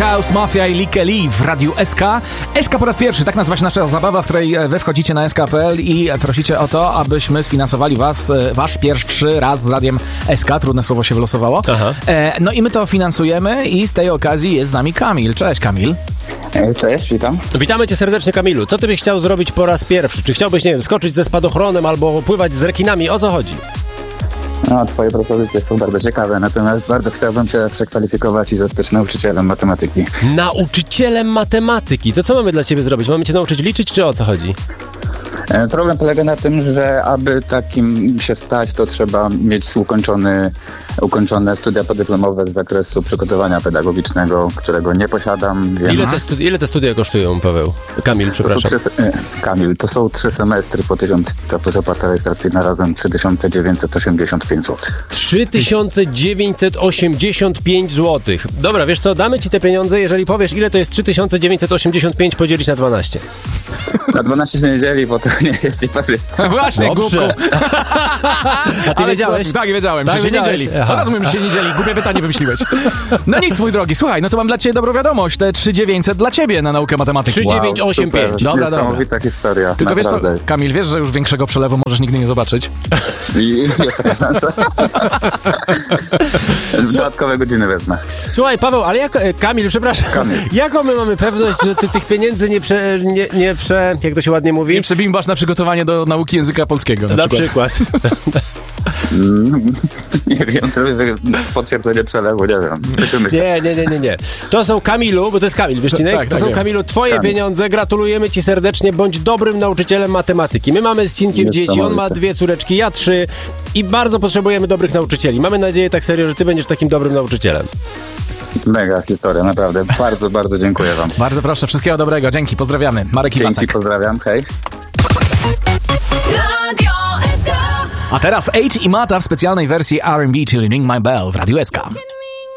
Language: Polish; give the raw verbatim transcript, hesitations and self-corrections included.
House Mafia i Likke Lee w Radiu S K. S K po raz pierwszy, tak nazywa się nasza zabawa, w której wy wchodzicie na S K kropka P L i prosicie o to, abyśmy sfinansowali was, wasz pierwszy raz z Radiem S K. Trudne słowo się wylosowało. Aha. No i my to finansujemy i z tej okazji jest z nami Kamil. Cześć, Kamil. Cześć, witam. Witamy cię serdecznie, Kamilu. Co ty byś chciał zrobić po raz pierwszy? Czy chciałbyś, nie wiem, skoczyć ze spadochronem albo pływać z rekinami? O co chodzi? No, twoje propozycje są bardzo ciekawe, natomiast bardzo chciałbym się przekwalifikować i zostać nauczycielem matematyki. Nauczycielem matematyki? To co mamy dla ciebie zrobić? Mamy cię nauczyć liczyć, czy o co chodzi? Problem polega na tym, że aby takim się stać, to trzeba mieć ukończony, ukończone studia podyplomowe z zakresu przygotowania pedagogicznego, którego nie posiadam. Wiem. Ile te, studi- ile te studia kosztują, Paweł? Kamil, przepraszam. To trzy, Kamil, to są trzy semestry po tysiąc, to plus opłata rejestracyjna razem trzy tysiące dziewięćset osiemdziesiąt pięć złotych. trzy tysiące dziewięćset osiemdziesiąt pięć złotych. Dobra, wiesz co, damy ci te pieniądze, jeżeli powiesz, ile to jest trzy tysiące dziewięćset osiemdziesiąt pięć podzielić na dwanaście. Na dwanaście się nie dzieli, bo to nie jest i parzy. Właśnie, głupku. A ty Ale wiedziałeś? Co? Tak, wiedziałem, Tak, że się nie wiedziałeś. dzieli. Aha. Teraz mówię, że się nie dzieli. Głupie pytanie wymyśliłeś. No nic, mój drogi, słuchaj, no to mam dla ciebie dobrą wiadomość. Te trzy tysiące dziewięćset dla ciebie na naukę matematyki. trzy tysiące dziewięćset osiemdziesiąt pięć. Dobra, dobra. Niesamowita historia, Tylko wiesz co, naprawdę. Kamil, wiesz, że już większego przelewu możesz nigdy nie zobaczyć? I jest taka szansa. Dodatkowe godziny wezmę. Słuchaj, Paweł, ale jak... e, Kamil, przepraszam. Kamil. Jaką my mamy pewność, że ty tych pieniędzy nie prze... Nie, nie prze... Jak to się ładnie mówi? Nie przebimbasz na przygotowanie do nauki języka polskiego na, Na przykład. przykład. Mm, nie wiem, to jest potwierdzenie przelewu, nie wiem. Nie, nie, nie, nie, nie. To są, Kamilu, bo to jest Kamil Wyścinek, Tak, to tak, są, wiem. Kamilu, twoje Kamil. pieniądze. Gratulujemy ci serdecznie. Bądź dobrym nauczycielem matematyki. My mamy z Cinkiem dzieci, on ma Niesamowite. dwie córeczki, ja trzy i bardzo potrzebujemy dobrych nauczycieli. Mamy nadzieję tak serio, że ty będziesz takim dobrym nauczycielem. Mega historia, naprawdę. Bardzo, bardzo dziękuję wam. Bardzo proszę, wszystkiego dobrego. Dzięki, pozdrawiamy. Marek Dzięki, Iwacek. pozdrawiam, hej. Radio S K. A teraz H i Mata w specjalnej wersji R and B, czyli Ring My Bell w Radiu S K.